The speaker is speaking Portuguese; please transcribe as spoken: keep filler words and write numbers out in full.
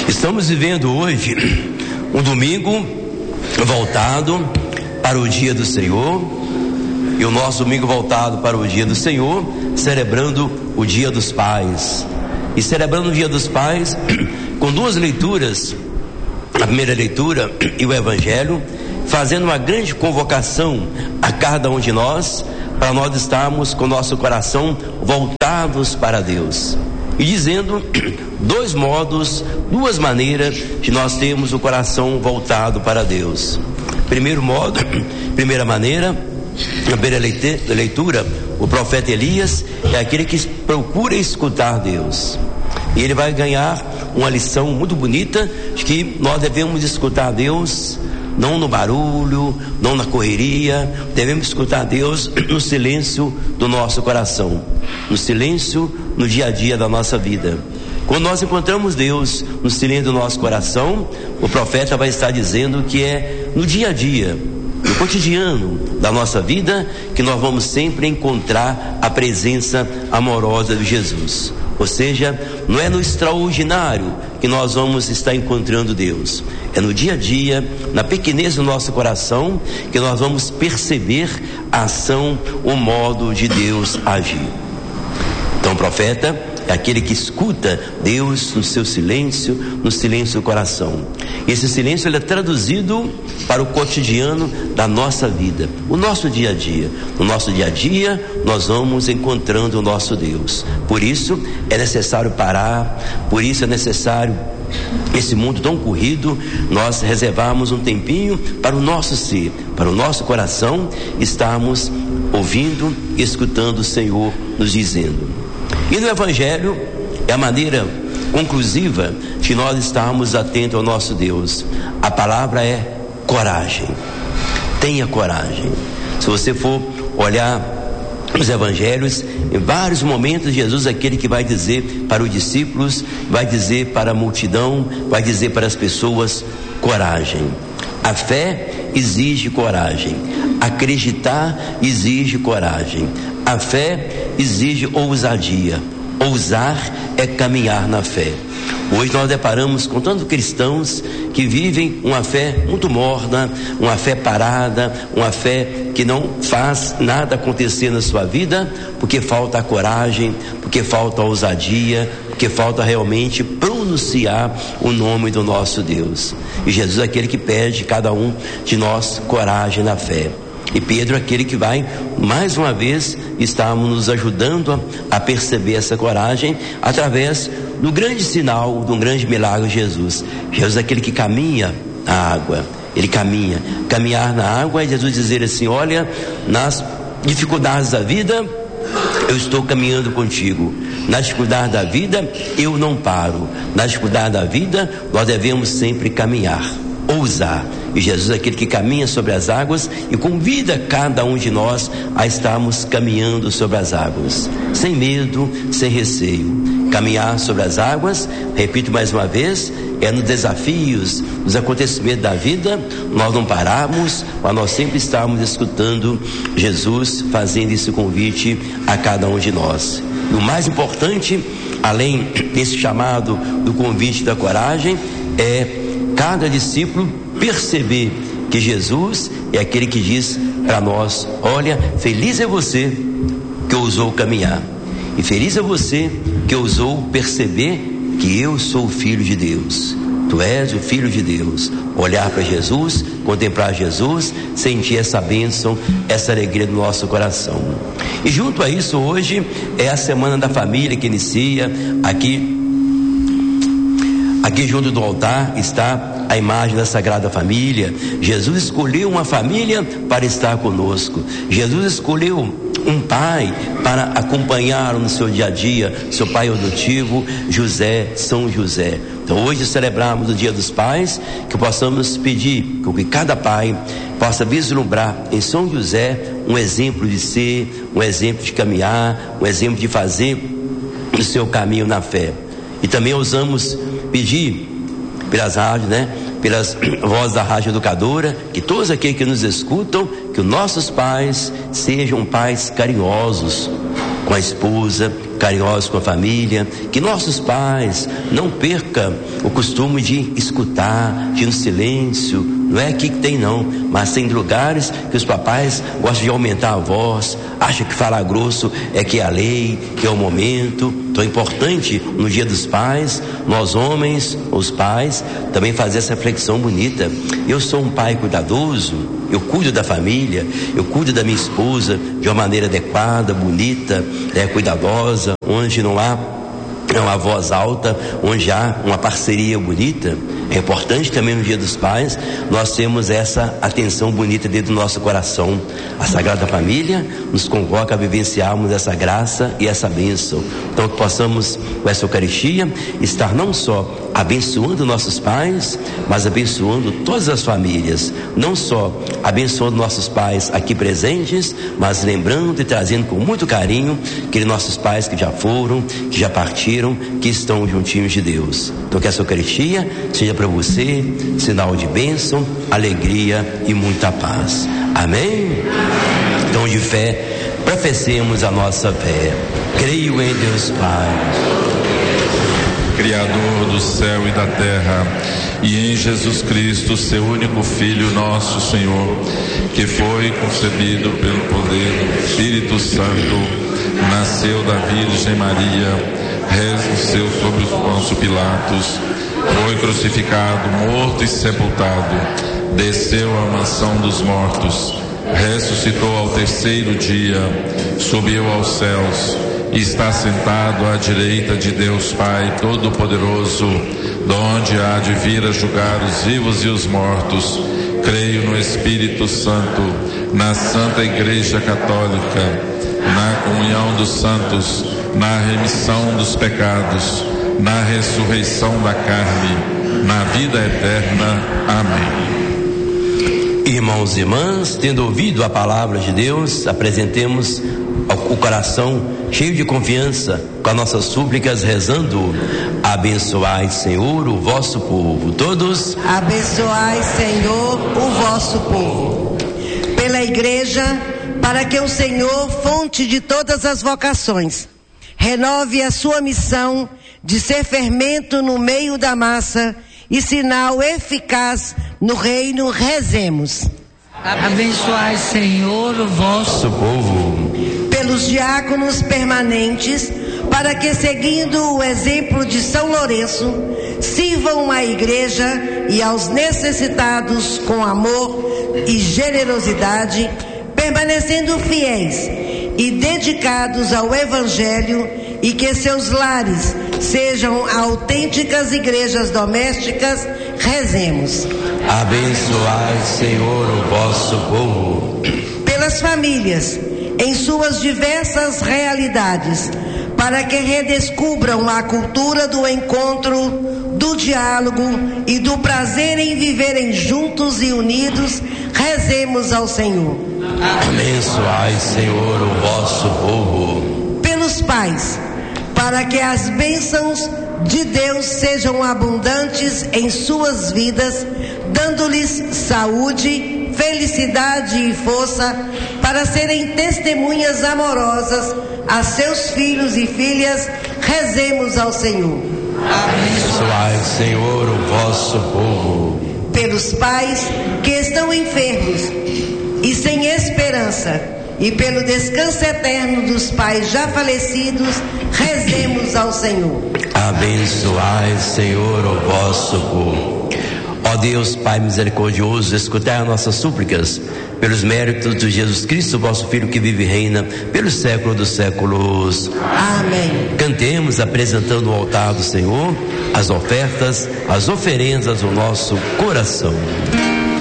Estamos vivendo hoje um domingo voltado para o dia do Senhor, e o nosso domingo voltado para o dia do Senhor, celebrando o dia dos pais, e celebrando o dia dos pais com duas leituras, a primeira leitura e o Evangelho, fazendo uma grande convocação a cada um de nós, para nós estarmos com o nosso coração voltados para Deus, e dizendo dois modos, duas maneiras de nós termos o coração voltado para Deus. Primeiro modo, primeira maneira, na primeira leitura, o profeta Elias é aquele que procura escutar Deus, e ele vai ganhar uma lição muito bonita de que nós devemos escutar Deus não no barulho, não na correria. Devemos escutar Deus no silêncio do nosso coração, no silêncio no dia a dia da nossa vida. Quando nós encontramos Deus no silêncio do nosso coração, o profeta vai estar dizendo que é no dia a dia, no cotidiano da nossa vida, que nós vamos sempre encontrar a presença amorosa de Jesus. Ou seja, não é no extraordinário que nós vamos estar encontrando Deus, é no dia a dia, na pequenez do nosso coração, que nós vamos perceber a ação, o modo de Deus agir. Então o profeta é aquele que escuta Deus no seu silêncio, no silêncio do coração. E esse silêncio ele é traduzido para o cotidiano da nossa vida, o nosso dia a dia. No nosso dia a dia nós vamos encontrando o nosso Deus. Por isso é necessário parar, por isso é necessário, esse mundo tão corrido, nós reservarmos um tempinho para o nosso ser, para o nosso coração, estarmos ouvindo e escutando o Senhor nos dizendo. E no Evangelho é a maneira conclusiva de nós estarmos atentos ao nosso Deus. A palavra é coragem. Tenha coragem. Se você for olhar os Evangelhos, em vários momentos Jesus é aquele que vai dizer para os discípulos, vai dizer para a multidão, vai dizer para as pessoas: coragem. A fé exige coragem. Acreditar exige coragem. A fé exige ousadia. Ousar é caminhar na fé. Hoje nós deparamos com tantos cristãos que vivem uma fé muito morna, uma fé parada, uma fé que não faz nada acontecer na sua vida, porque falta a coragem, porque falta a ousadia, porque falta realmente pronunciar o nome do nosso Deus. E Jesus é aquele que pede cada um de nós coragem na fé. E Pedro é aquele que vai, mais uma vez, estarmos nos ajudando a, a perceber essa coragem através do grande sinal, do grande milagre de Jesus. Jesus é aquele que caminha na água, ele caminha, caminhar na água, e Jesus dizer assim: olha, nas dificuldades da vida, eu estou caminhando contigo. Nas dificuldades da vida, eu não paro. Nas dificuldades da vida, nós devemos sempre caminhar, ousar. E Jesus é aquele que caminha sobre as águas e convida cada um de nós a estarmos caminhando sobre as águas, sem medo, sem receio. Caminhar sobre as águas, repito mais uma vez, é nos desafios, nos acontecimentos da vida, nós não pararmos, mas nós sempre estamos escutando Jesus fazendo esse convite a cada um de nós. E o mais importante, além desse chamado do convite da coragem, é cada discípulo perceber que Jesus é aquele que diz para nós: olha, feliz é você que ousou caminhar, e feliz é você que ousou perceber que eu sou o Filho de Deus. Tu és o Filho de Deus. Olhar para Jesus, contemplar Jesus, sentir essa bênção, essa alegria no nosso coração. E junto a isso, hoje é a Semana da Família que inicia. Aqui Aqui junto do altar está a imagem da Sagrada Família. Jesus escolheu uma família para estar conosco. Jesus escolheu um pai para acompanhá-lo no seu dia a dia, seu pai adotivo, José, São José. Então hoje celebramos o Dia dos Pais, que possamos pedir que cada pai possa vislumbrar em São José um exemplo de ser, um exemplo de caminhar, um exemplo de fazer o seu caminho na fé. E também ousamos pedir pelas rádios, né? Pelas vozes da Rádio Educadora, que todos aqueles que nos escutam, que os nossos pais sejam pais carinhosos com a esposa, carinhosos com a família, que nossos pais não percam o costume de escutar, de ir no silêncio. Não é aqui que tem não, mas tem lugares que os papais gostam de aumentar a voz, acham que falar grosso é que é a lei, que é o momento. Então é importante no dia dos pais, nós homens, os pais, também fazer essa reflexão bonita. Eu sou um pai cuidadoso, eu cuido da família, eu cuido da minha esposa de uma maneira adequada, bonita, é, cuidadosa, onde não há uma voz alta, onde há uma parceria bonita. É importante também no dia dos pais nós temos essa atenção bonita dentro do nosso coração. A Sagrada Família nos convoca a vivenciarmos essa graça e essa bênção. Então que possamos, com essa Eucaristia, estar não só abençoando nossos pais, mas abençoando todas as famílias. Não só abençoando nossos pais aqui presentes, mas lembrando e trazendo com muito carinho aqueles nossos pais que já foram, que já partiram, que estão juntinhos de Deus. Então que essa Eucaristia seja para você sinal de bênção, alegria e muita paz. Amém? Então de fé, professemos a nossa fé. Creio em Deus Pai, Criador do céu e da terra, e em Jesus Cristo, seu único Filho, nosso Senhor, que foi concebido pelo poder do Espírito Santo, nasceu da Virgem Maria, ressuscitou sobre os Pôncio Pilatos, foi crucificado, morto e sepultado, desceu à mansão dos mortos, ressuscitou ao terceiro dia, subiu aos céus, está sentado à direita de Deus Pai Todo-Poderoso, donde há de vir a julgar os vivos e os mortos. Creio no Espírito Santo, na Santa Igreja Católica, na comunhão dos santos, na remissão dos pecados, na ressurreição da carne, na vida eterna. Amém. Irmãos e irmãs, tendo ouvido a palavra de Deus, apresentemos o coração cheio de confiança com as nossas súplicas, rezando: abençoai, Senhor, o vosso povo. Todos: abençoai, Senhor, o vosso povo. Pela Igreja, para que o Senhor, fonte de todas as vocações, renove a sua missão de ser fermento no meio da massa e sinal eficaz no reino, rezemos. Abençoai, Senhor, o vosso povo. Pelos diáconos permanentes, para que, seguindo o exemplo de São Lourenço, sirvam à Igreja e aos necessitados com amor e generosidade, permanecendo fiéis e dedicados ao Evangelho, e que seus lares sejam autênticas igrejas domésticas, rezemos. Abençoai, Senhor, o vosso povo. Pelas famílias, em suas diversas realidades, para que redescubram a cultura do encontro, do diálogo e do prazer em viverem juntos e unidos, rezemos ao Senhor. Abençoai, Senhor, o vosso povo. Pelos pais, para que as bênçãos de Deus sejam abundantes em suas vidas, dando-lhes saúde, felicidade e força para serem testemunhas amorosas a seus filhos e filhas, rezemos ao Senhor. Abençoai, Senhor, o vosso povo. Pelos pais que estão enfermos e sem esperança, e pelo descanso eterno dos pais já falecidos, rezemos ao Senhor. Abençoai, Senhor, o vosso povo. Ó Deus, Pai misericordioso, escutai as nossas súplicas, pelos méritos de Jesus Cristo, vosso Filho, que vive e reina pelos séculos dos séculos. Amém. Cantemos, apresentando ao altar do Senhor as ofertas, as oferendas do nosso coração.